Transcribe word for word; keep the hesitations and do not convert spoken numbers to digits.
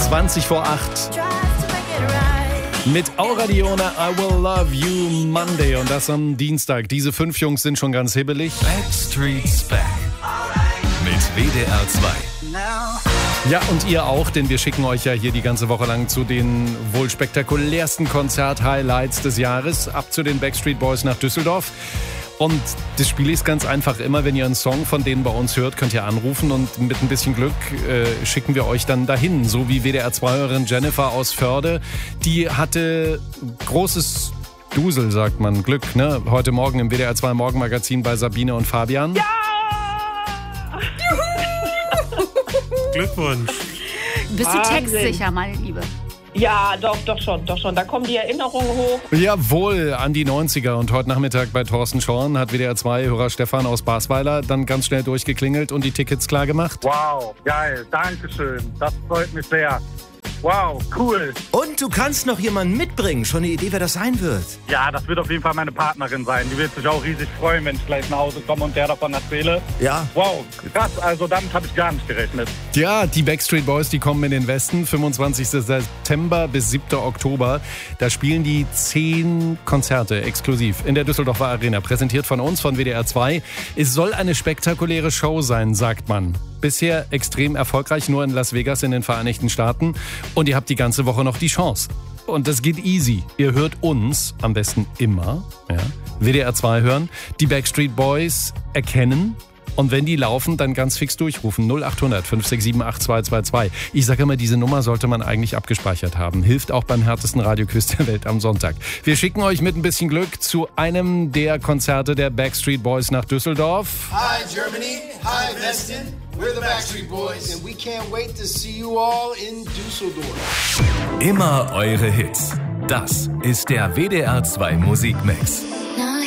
zwanzig vor acht. Mit Aura Dione, I Will Love You Monday. Und das am Dienstag. Diese fünf Jungs sind schon ganz hibbelig. Backstreet's Back. Mit W D R zwei. Ja, und ihr auch, denn wir schicken euch ja hier die ganze Woche lang zu den wohl spektakulärsten Konzert-Highlights des Jahres. Ab zu den Backstreet Boys nach Düsseldorf. Und das Spiel ist ganz einfach. Immer wenn ihr einen Song von denen bei uns hört, könnt ihr anrufen und mit ein bisschen Glück äh, schicken wir euch dann dahin. So wie W D R zwei-Hörerin Jennifer aus Förde. Die hatte großes Dusel, sagt man, Glück, ne? Heute Morgen im W D R zwei Morgenmagazin bei Sabine und Fabian. Ja! Glückwunsch. Bist du Wahnsinn. textsicher, meine Liebe? Ja, doch, doch schon, doch schon. Da kommen die Erinnerungen hoch. Jawohl, an die neunziger. Und heute Nachmittag bei Thorsten Schorn hat W D R zwei-Hörer Stefan aus Basweiler dann ganz schnell durchgeklingelt und die Tickets klar gemacht. Wow, geil, Dankeschön. Das freut mich sehr. Wow, cool. Und du kannst noch jemanden mitbringen. Schon eine Idee, wer das sein wird? Ja, das wird auf jeden Fall meine Partnerin sein. Die wird sich auch riesig freuen, wenn ich gleich nach Hause komme und der davon erzähle. Ja. Wow, krass. Also damit habe ich gar nicht gerechnet. Ja, die Backstreet Boys, die kommen in den Westen, fünfundzwanzigsten September bis siebten Oktober. Da spielen die zehn Konzerte exklusiv in der Düsseldorfer Arena. Präsentiert von uns, von W D R zwei. Es soll eine spektakuläre Show sein, sagt man. Bisher extrem erfolgreich, nur in Las Vegas in den Vereinigten Staaten. Und ihr habt die ganze Woche noch die Chance. Und das geht easy. Ihr hört uns am besten immer, ja, W D R zwei hören, die Backstreet Boys erkennen. Und wenn die laufen, dann ganz fix durchrufen. null acht hundert fünf sechs sieben acht zwei zwei zwei. Ich sage immer, diese Nummer sollte man eigentlich abgespeichert haben. Hilft auch beim härtesten Radioquiz der Welt am Sonntag. Wir schicken euch mit ein bisschen Glück zu einem der Konzerte der Backstreet Boys nach Düsseldorf. Hi Germany, hi Weston, we're the Backstreet Boys and we can't wait to see you all in Düsseldorf. Immer eure Hits. Das ist der W D R zwei Musikmix.